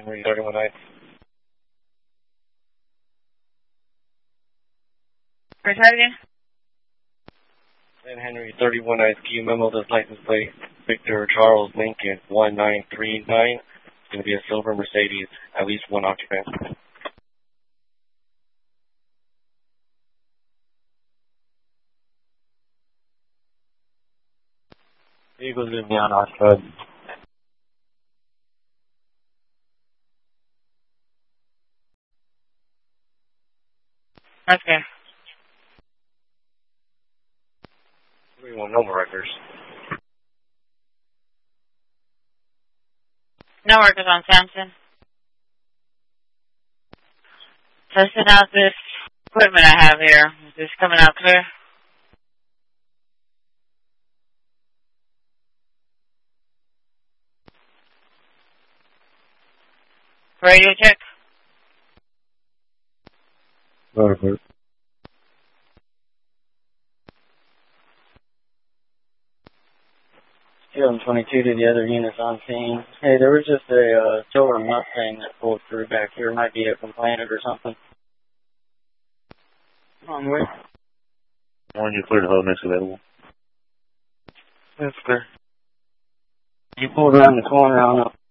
Henry 31 Nights. Where's that again? San Henry 31 Nights. Key memo this license plate. Victor Charles Lincoln 1939. It's going to be a silver Mercedes. At least one occupant. Vehicles going to be unoccupied. Okay. We want no more records. No workers on Samson. Testing out this equipment I have here. Is this coming out clear? Radio check. Perfect. Still 22 to the other units on scene. Hey, there was just a silver Mustang that pulled through back here. Might be a complainant or something. Wrong way. One, you clear the whole next available. That's clear. You pulled around the corner on up.